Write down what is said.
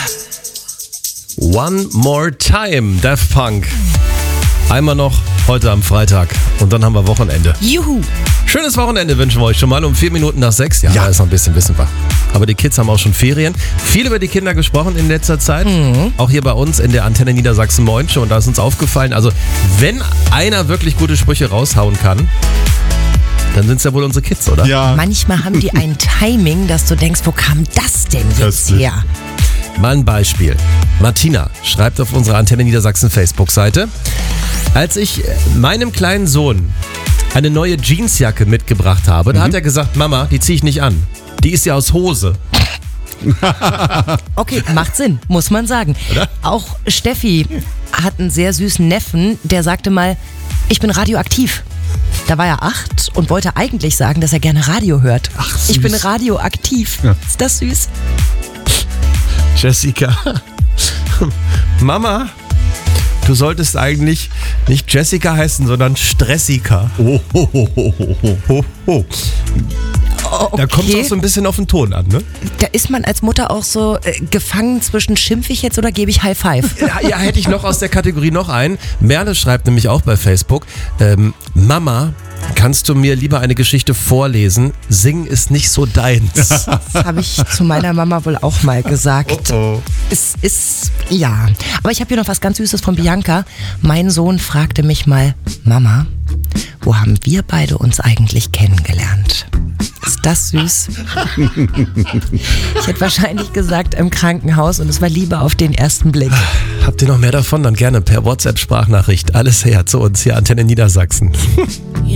One More Time, Daft Punk. Einmal noch heute am Freitag und dann haben wir Wochenende. Juhu! Schönes Wochenende wünschen wir euch schon mal um 4 Minuten nach 6. Ja, ist noch ein bisschen, wissen wir. Aber die Kids haben auch schon Ferien. Viel über die Kinder gesprochen in letzter Zeit. Auch hier bei uns in der Antenne Niedersachsen Moin Show. Und da ist uns aufgefallen, also wenn einer wirklich gute Sprüche raushauen kann, dann sind es ja wohl unsere Kids, oder? Ja. Manchmal haben die ein Timing, dass du denkst, wo kam das denn jetzt Köstlich. her? Mal ein Beispiel. Martina schreibt auf unserer Antenne Niedersachsen Facebook-Seite: Als ich meinem kleinen Sohn eine neue Jeansjacke mitgebracht habe, da hat er gesagt, Mama, die ziehe ich nicht an. Die ist ja aus Hose. Okay, macht Sinn, muss man sagen. Oder? Auch Steffi hat einen sehr süßen Neffen, der sagte mal, ich bin radioaktiv. Da war er 8 und wollte eigentlich sagen, dass er gerne Radio hört. Ach, süß. Ich bin radioaktiv. Ja. Ist das süß? Jessica. Mama, du solltest eigentlich nicht Jessica heißen, sondern Stressica. Oh, ho, ho, ho, ho, ho, ho. Okay. Da kommt es auch so ein bisschen auf den Ton an, ne? Da ist man als Mutter auch so gefangen zwischen, schimpfe ich jetzt oder gebe ich High Five? Ja, hätte ich noch aus der Kategorie noch einen. Merle schreibt nämlich auch bei Facebook, Mama, kannst du mir lieber eine Geschichte vorlesen? Singen ist nicht so deins. Das habe ich zu meiner Mama wohl auch mal gesagt. Oh. Es ist, ja. Aber ich habe hier noch was ganz Süßes von Bianca. Mein Sohn fragte mich mal, Mama, wo haben wir beide uns eigentlich kennengelernt? Ist das süß? Ich hätte wahrscheinlich gesagt im Krankenhaus und es war Liebe auf den ersten Blick. Habt ihr noch mehr davon? Dann gerne per WhatsApp-Sprachnachricht. Alles her zu uns hier, Antenne Niedersachsen.